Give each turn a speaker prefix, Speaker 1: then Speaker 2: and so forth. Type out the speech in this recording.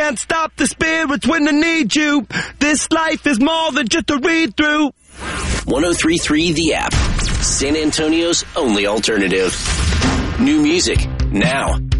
Speaker 1: can't stop the spirits when they need you. This life is more than just a read-through.
Speaker 2: 103.3 The App. San Antonio's only alternative. New music now.